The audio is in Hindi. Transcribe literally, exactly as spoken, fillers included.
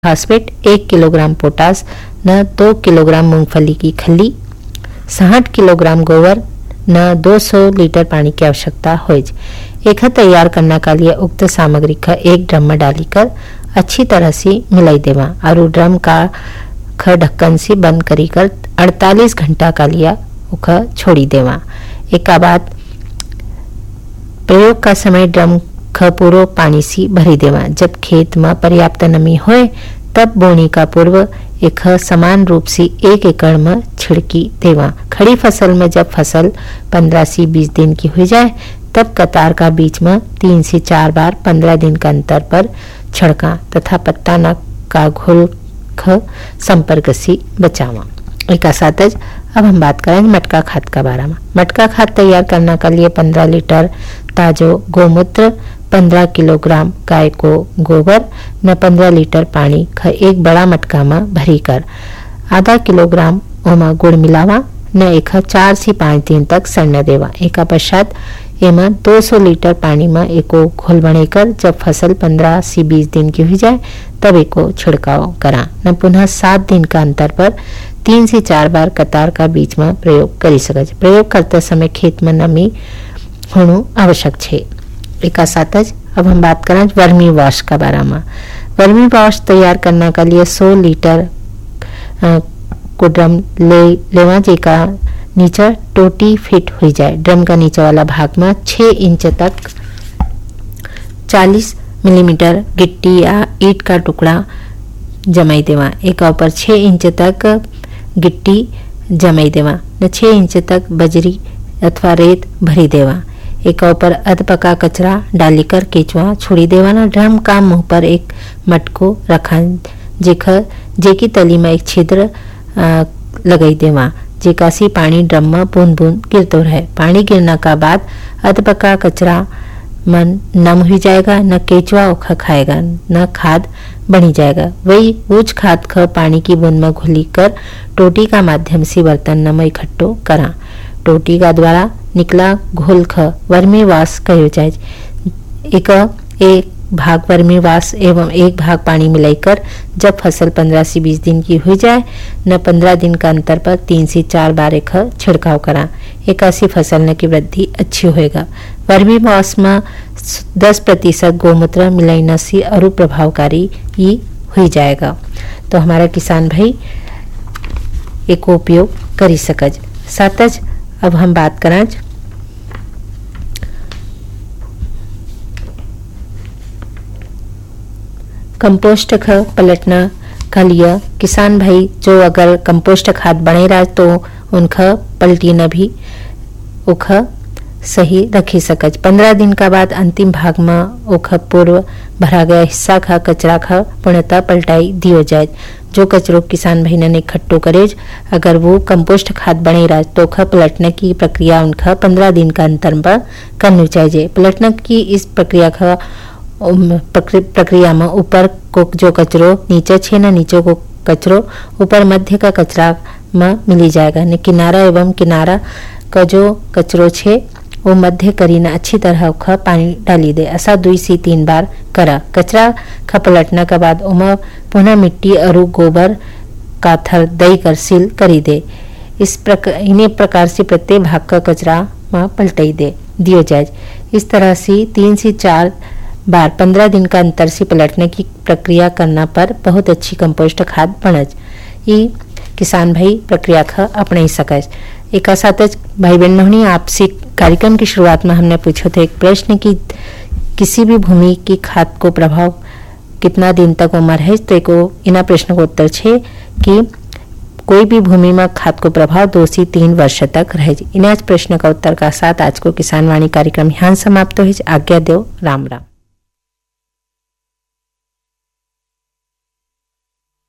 फास्फेट एक किलोग्राम पोटास न दो किलोग्राम मूंगफली की खली, साठ किलोग्राम गोबर न दो सौ लीटर पानी की आवश्यकता होय। एक तैयार करने के लिए उक्त सामग्री का एक ड्रम में डालीकर अच्छी तरह से मिलाई देवा और ड्रम का ख ढक्कन से बंद करी कर अड़तालीस घंटा का लिया उख छोड़ी देवा। एक बाद प्रयोग का समय ड्रम ख पूरो पानी से भरी देवा। जब खेत में पर्याप्त नमी होए तब बोनी का पूर्व एक समान रूप से एक एकड़ में छिड़की देवा। खड़ी फसल में जब फसल पंद्रह से बीस दिन की हो जाए तब कतार का बीच में तीन से चार बार पंद्रह दिन का अंतर पर छिड़का तथा पत्ता न का घोल ख संपर्क से बचावा। एक साथ अब हम बात करेंगे मटका खाद का बारे में। मटका खाद तैयार करने के लिए पंद्रह लीटर ताजो गोमूत्र, पंद्रह किलोग्राम गाय को गोबर न पंद्रह लीटर पानी ख एक बड़ा मटका में भरी कर आधा किलोग्राम ओमा गुड़ मिलावा न एक चार से पाँच दिन तक सड़ने देवा। एक पश्चात एमा दो सौ लीटर पानी में एको घोल बनाकर जब फसल पंद्रह से बीस दिन की हो जाए तब एको छिड़काव करा न पुनः सात दिन का अंतर पर तीन से चार बार कतार का बीच में प्रयोग करी सके। प्रयोग करते समय खेत में नमी होना आवश्यक है। एक साथ अब हम बात करें वर्मी वॉश का बारे में। वर्मी वॉश तैयार करने के लिए सौ लीटर को ड्रम ले लेवा जेका नीचे टोटी फिट हो जाए। ड्रम का नीचे वाला भाग में छह इंच तक चालीस मिलीमीटर गिट्टी या ईट का टुकड़ा जमाई देवा। एक ऊपर छह इंच तक गिट्टी जमाई देवा न छह इंच तक बजरी अथवा रेत भरी देवा। एक ऊपर अध पका कचरा डालीकर केचवा छोड़ी देवा न ड्रम का मुंह पर एक मटको रखा जेख जेकी तली में एक छिद्र लगाई देवा जेका से पानी ड्रम में बूंद बूंद गिरते रहे। पानी गिरने का बाद अध पका कचरा मन नम हो जाएगा न केचवा ओखा खाएगा न खाद बनी जाएगा। वही उच्च खाद ख पानी की बूंद में घुली कर टोटी का माध्यम से बर्तन में इकट्ठो करा। टोटी का द्वारा निकला घोल ख वर्मी वास कहो जाए। एक एक भाग वर्मी वास एवं एक भाग पानी मिलाकर जब फसल पंद्रह से बीस दिन की हो जाए न पंद्रह दिन का अंतर पर तीन से चार बार एक छिड़काव करा। इक्यासी फसल न की वृद्धि अच्छी होएगा। वर्मी वास में दस प्रतिशत गोमूत्र मिलाने से और प्रभावकारी ही हो जाएगा। तो हमारा किसान भाई एक उपयोग करी सकज। साथ अब हम बात करें कंपोस्ट ख पलटना का लिए। किसान भाई जो अगर कंपोस्ट खाद बने रहा तो उनका पलटी न भी उख सही रखी सकज। पंद्रह दिन का बाद अंतिम भाग में उख पूर्व भरा गया हिस्सा खा कचरा खा पूर्णतः पलटाई दियो जाए। जो कचरो किसान भाई ने इकट्ठो करे अगर वो कंपोस्ट खाद बने रहा तो उख पलटने की प्रक्रिया उनका पंद्रह दिन का अंतर पर करनी चाहिए। पलटने की इस प्रक्रिया का प्रक्रिया में ऊपर को जो कचरो नीचे छे न नीचे को कचरो ऊपर मध्य का कचरा में मिली जाएगा न किनारा एवं किनारा का जो कचरो छे वो मध्य करी न अच्छी तरह उखा पानी डाली दे। ऐसा दुई से तीन बार करा। कचरा खा पलटने के बाद उमा पुनः मिट्टी और गोबर का थर दई कर सील करी दे। इस प्रकार इन्हीं प्रकार से प्रत्येक भाग का कचरा में पलटाई दे दियो जाए। इस तरह से तीन से चार बार पंद्रह दिन का अंतर से पलटने की प्रक्रिया करना पर बहुत अच्छी कंपोस्ट खाद बनज। ये किसान भाई प्रक्रिया खा अपने सकज। एक साथ भाई बहनों आपसे कार्यक्रम की शुरुआत में हमने पूछा था एक प्रश्न कि किसी भी भूमि की खाद को प्रभाव कितना दिन तक उम्र है। तो एक इन प्रश्न को उत्तर छे कि कोई भी भूमि में खाद को प्रभाव दो से तीन वर्ष तक रहे। इन आज प्रश्न का उत्तर का साथ आज को किसान वाणी कार्यक्रम यहाँ समाप्त हो। आज्ञा दो। राम राम।